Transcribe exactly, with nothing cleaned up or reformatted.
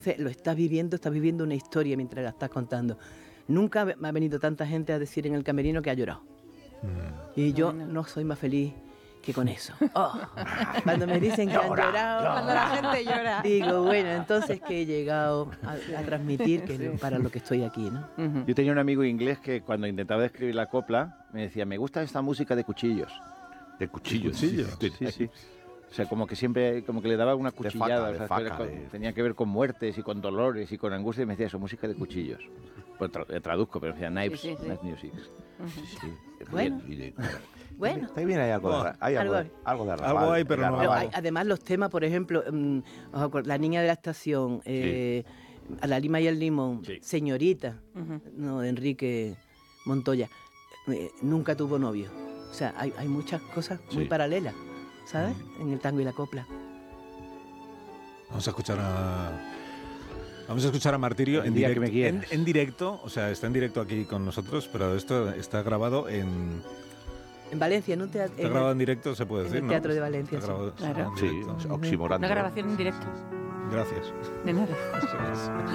Lo estás viviendo, estás viviendo una historia mientras la estás contando. Nunca me ha venido tanta gente a decir en el camerino que ha llorado. Mm. Y yo bueno. no soy más feliz que con eso. Oh, cuando me dicen que llora, han llorado, llora. Cuando la gente llora. Digo, bueno, entonces que he llegado a, a transmitir que es para lo que estoy aquí, ¿no? Uh-huh. Yo tenía un amigo inglés que cuando intentaba escribir la copla me decía, me gusta esta música de cuchillos. ¿De cuchillos? ¿De cuchillos? Sí, sí, sí. O sea, como que siempre, como que le daba una cuchillada. De faca, o sea, de faca, con, de... tenía que ver con muertes y con dolores y con angustia y me decía eso, música de cuchillos. Pues tra traduzco, pero decía knives, sí, sí, sí. knife music. Uh-huh. Sí, sí. Bueno. De... bueno. Está bien, hay algo, oh, de, hay algo, algo, algo de arrabal. Algo hay, pero no. Pero hay, además los temas, por ejemplo, um, La niña de la estación, eh, sí. A la lima y el limón, sí. Señorita, uh-huh. no, de Enrique Montoya, eh, nunca tuvo novio. O sea, hay, hay muchas cosas muy sí. paralelas, ¿sabes? Uh-huh. En el tango y la copla. Vamos a escuchar a... Vamos a escuchar a Martirio en directo, en, en directo, o sea, está en directo aquí con nosotros, pero esto está grabado en... En Valencia, en un teatro... Está grabado en directo, se puede en decir, el ¿no? Teatro de Valencia, está grabado, sí. Claro. Sí, oximorando. Una grabación en directo. Gracias. De nada.